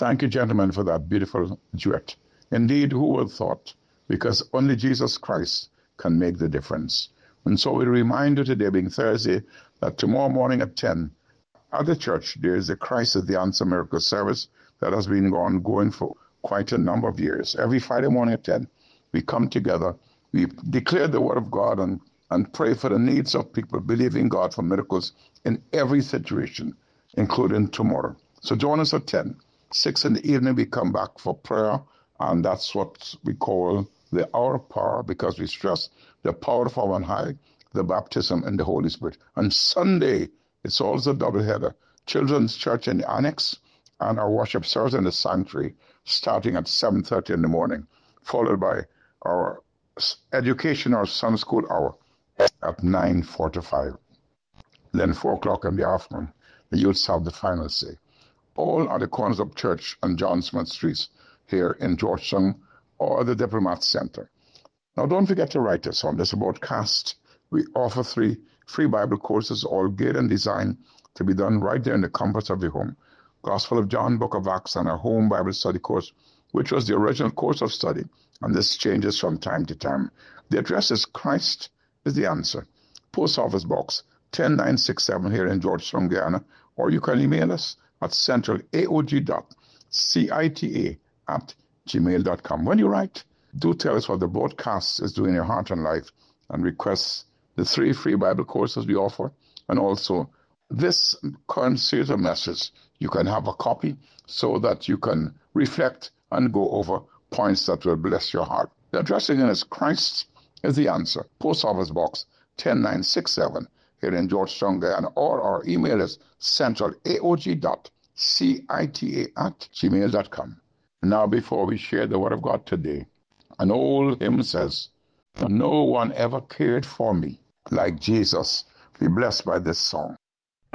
Thank you, gentlemen, for that beautiful duet. Indeed, who would have thought? Because only Jesus Christ can make the difference. And so we remind you today, being Thursday, that tomorrow morning at 10, at the church, there is a Christ is the Answer Miracle service that has been ongoing for quite a number of years. Every Friday morning at 10, we come together, we declare the word of God and pray for the needs of people, believing God for miracles in every situation, including tomorrow. So join us at 10. 6 in the evening, we come back for prayer, and that's what we call the hour of power, because we stress the power of our on high, the baptism in the Holy Spirit. And Sunday, it's also a double header. Children's church in the annex and our worship service in the sanctuary starting at 7:30 in the morning, followed by our education or Sunday school hour at 9:45. Then 4 o'clock in the afternoon, the youths have the final say. All are the corners of Church and John Smith Streets here in Georgetown or the Diplomat Center. Now, don't forget to write us on this broadcast. We offer 3 free Bible courses, all geared and designed to be done right there in the comfort of your home. Gospel of John, Book of Acts, and our home Bible study course, which was the original course of study, and this changes from time to time. The address is Christ is the Answer, Post Office Box 10967 here in Georgetown, Guyana, or you can email us at centralaog.cita@gmail.com. When you write, do tell us what the broadcast is doing in your heart and life, and request the 3 free Bible courses we offer, and also this current series of messages. You can have a copy so that you can reflect and go over points that will bless your heart. The address again is Christ is the Answer, Post Office Box 10967 here in Georgetown, Guyana, or our email is centralaog.cita@gmail.com. Now, before we share the Word of God today, an old hymn says, "No one ever cared for me like Jesus." Be blessed by this song.